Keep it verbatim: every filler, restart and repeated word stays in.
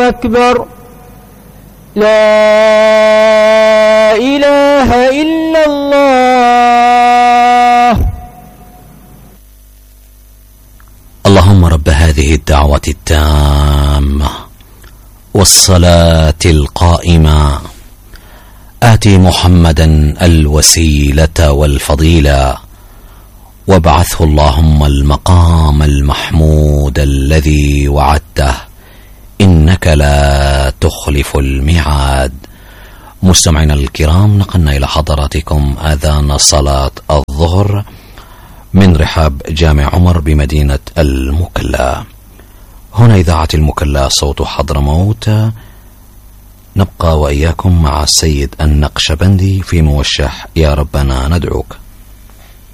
أكبر. لا إله إلا الله. اللهم رب هذه الدعوة التامة والصلاة القائمة آتي محمدا الوسيلة والفضيلة وابعثه اللهم المقام المحمود الذي وعدته إنك لا تخلف الميعاد. مستمعينا الكرام، نقلنا إلى حضراتكم آذان صلاة الظهر من رحاب جامع عمر بمدينة المكلا. هنا إذاعة المكلا صوت حضرموت. نبقى وإياكم مع السيد النقشبندي في موشح يا ربنا ندعوك.